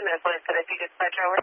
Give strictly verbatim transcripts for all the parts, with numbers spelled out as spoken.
that's listed. If you dispatch over.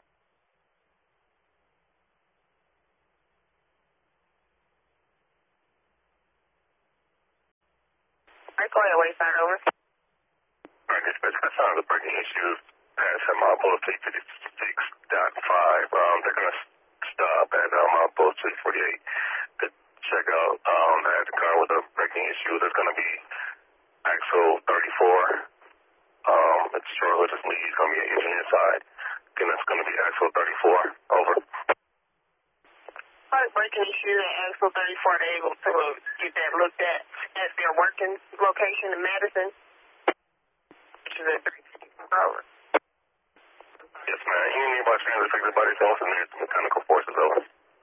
All right, go ahead, Wayside, over. All right, dispatch, I saw the breaking issues passing my Bullet fifty-six dot five. Um, they're going to stop at uh, my Bullet three forty-eight to check out um, at the car with a breaking issue. There's going to be axle thirty-four. Um, it's short hood, it's lead. It's going to be an engine inside. Then it's going to be axle thirty-four. Over. All right, breaking issue at axle thirty-four. They're able to get that looked at at their working location in Madison. Which is at three fifty. Over. Yes, ma'am. Any nearby transit affected by this also needs mechanical forces. Over.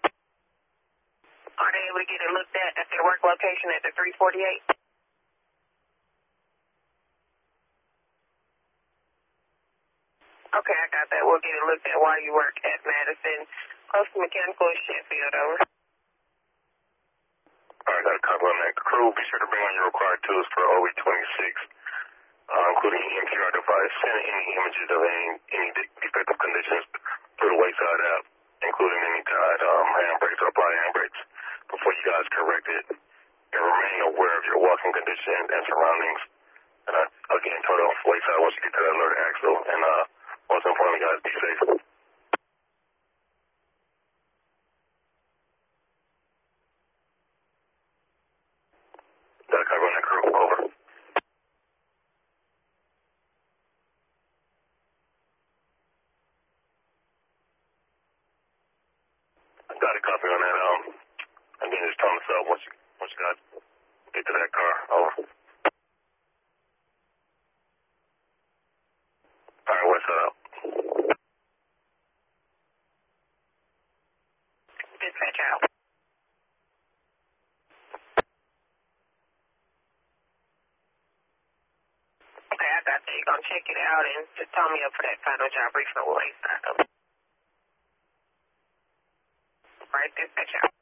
Are they able to get it looked at at their work location at the three forty-eight? Okay, I got that. We'll get it looked at while you work at Madison. Close to mechanical is Sheffield, over. All right, got a copy on that. Crew, be sure to bring on your required tools for O E twenty-six, uh, including E M P R device. Send any images of any, any defective conditions through the Wayside app, including any tied um, handbrakes or applied handbrakes, before you guys correct it. And remain aware of your walking conditions and surroundings. And uh, again, total Wayside once you get to that alert axle. And uh, most importantly, guys, be safe. Got a cover on that, crew. Over. Got a copy on that. Um, again, just tell us up once you once you got get to that car. Over. All right, what's up? Dispatch out. Okay, I got that. You're going to check it out and just tell me up for that final job brief for Wayside. All right, dispatch out.